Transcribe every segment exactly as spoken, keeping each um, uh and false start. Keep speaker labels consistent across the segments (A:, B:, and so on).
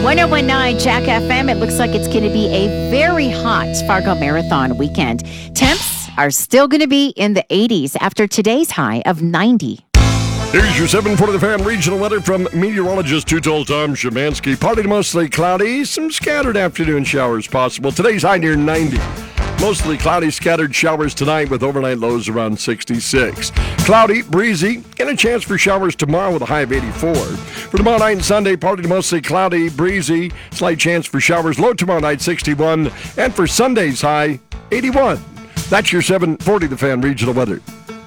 A: one oh one point nine Jack F M. It looks like it's going to be a very hot Fargo Marathon weekend. Temps are still going to be in the eighties after today's high of ninety.
B: Here's your seven forty The Fan regional weather from meteorologist Two-Toll Tom Szymanski. Partly to mostly cloudy, some scattered afternoon showers possible. Today's high near ninety. Mostly cloudy, scattered showers tonight with overnight lows around sixty-six. Cloudy, breezy, and a chance for showers tomorrow with a high of eighty-four. For tomorrow night and Sunday, partly to mostly cloudy, breezy, slight chance for showers, low tomorrow night sixty-one. And for Sunday's high, eighty-one. That's your seven forty The Fan regional weather.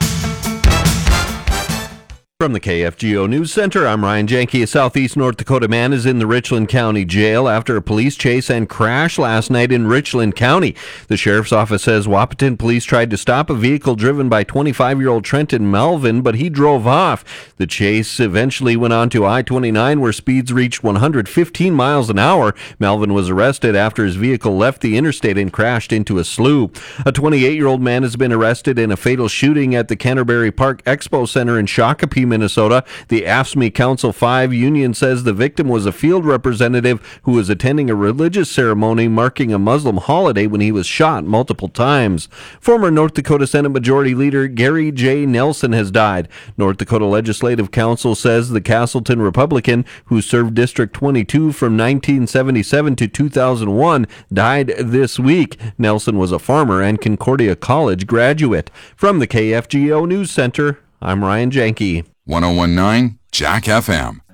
C: From the K F G O News Center, I'm Ryan Janke. A southeast North Dakota man is in the Richland County Jail after a police chase and crash last night in Richland County. The sheriff's office says Wahpeton police tried to stop a vehicle driven by twenty-five-year-old Trenton Melvin, but he drove off. The chase eventually went on to I twenty-nine, where speeds reached one hundred fifteen miles an hour. Melvin was arrested after his vehicle left the interstate and crashed into a slough. A twenty-eight-year-old man has been arrested in a fatal shooting at the Canterbury Park Expo Center in Shakopee, Minnesota. The A F S C M E Council five union says the victim was a field representative who was attending a religious ceremony marking a Muslim holiday when he was shot multiple times. Former North Dakota Senate Majority Leader Gary J. Nelson has died. North Dakota Legislative Council says the Castleton Republican, who served District twenty-two from nineteen seventy-seven to two thousand one, died this week. Nelson was a farmer and Concordia College graduate. From the K F G O News Center, I'm Ryan Janke.
D: one oh one point nine Jack F M.